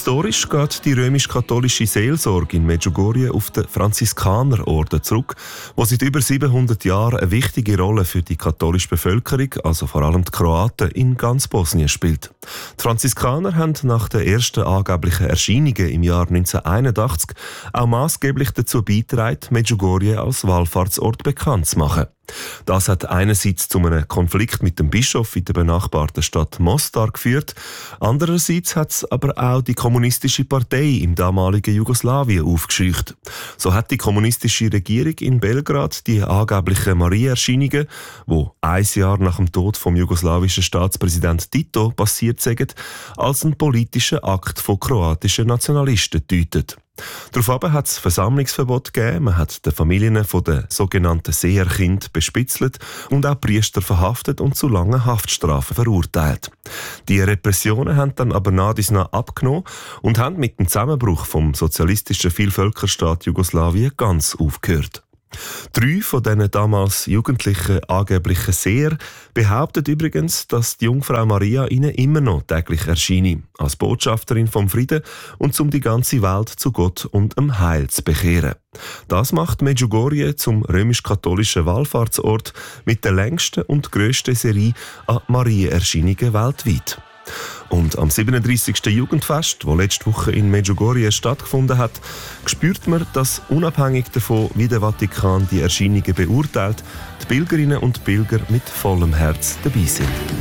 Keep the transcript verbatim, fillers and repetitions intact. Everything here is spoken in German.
Historisch geht die römisch-katholische Seelsorge in Medjugorje auf den Franziskanerorden zurück, wo seit über siebenhundert Jahren eine wichtige Rolle für die katholische Bevölkerung, also vor allem die Kroaten, in ganz Bosnien spielt. Die Franziskaner haben nach den ersten angeblichen Erscheinungen im Jahr neunzehnhunderteinundachtzig auch maßgeblich dazu beigetragen, Medjugorje als Wallfahrtsort bekannt zu machen. Das hat einerseits zu einem Konflikt mit dem Bischof in der benachbarten Stadt Mostar geführt, andererseits hat es aber auch die kommunistische Partei im damaligen Jugoslawien aufgescheucht. So hat die kommunistische Regierung in Belgrad die angeblichen Maria-Erscheinungen, die ein Jahr nach dem Tod vom jugoslawischen Staatspräsident Tito passiert sind, als einen politischen Akt von kroatischen Nationalisten gedeutet. Daraufhin hat es Versammlungsverbot gegeben, man hat die Familien der sogenannten Seherkinder bespitzelt und auch Priester verhaftet und zu langen Haftstrafen verurteilt. Die Repressionen haben dann aber nach dies nach abgenommen und haben mit dem Zusammenbruch vom sozialistischen Vielvölkerstaat Jugoslawien ganz aufgehört. Drei von diesen damals jugendlichen angeblichen Seher behaupten übrigens, dass die Jungfrau Maria ihnen immer noch täglich erscheine, als Botschafterin vom Frieden und um die ganze Welt zu Gott und dem Heil zu bekehren. Das macht Medjugorje zum römisch-katholischen Wallfahrtsort mit der längsten und grössten Serie an Marienerscheinungen weltweit. Und am siebenunddreissigsten Jugendfest, das letzte Woche in Medjugorje stattgefunden hat, spürt man, dass unabhängig davon, wie der Vatikan die Erscheinungen beurteilt, die Pilgerinnen und Pilger mit vollem Herz dabei sind.